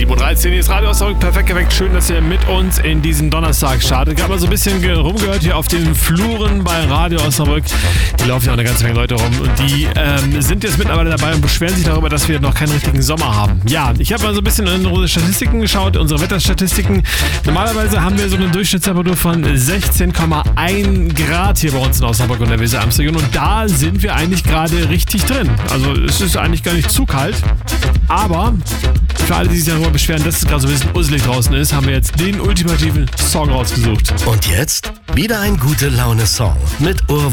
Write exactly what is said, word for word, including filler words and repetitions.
sieben Uhr dreizehn, hier ist Radio Osnabrück, perfekt geweckt. Schön, dass ihr mit uns in diesen Donnerstag startet. Ich habe mal so ein bisschen rumgehört hier auf den Fluren bei Radio Osnabrück. Hier laufen ja auch eine ganze Menge Leute rum und die ähm, sind jetzt mittlerweile dabei und beschweren sich darüber, dass wir noch keinen richtigen Sommer haben. Ja, ich habe mal so ein bisschen in unsere Statistiken geschaut, unsere Wetterstatistiken. Normalerweise haben wir so eine Durchschnittstemperatur von sechzehn Komma eins Grad hier bei uns in Osnabrück und der Weser-Amstel-Region und da sind wir eigentlich gerade richtig drin. Also es ist eigentlich gar nicht zu kalt, aber für alle, die sich darüber beschweren, dass es gerade so ein bisschen usselig draußen ist, haben wir jetzt den ultimativen Song rausgesucht. Und jetzt wieder ein gute Laune-Song mit Ur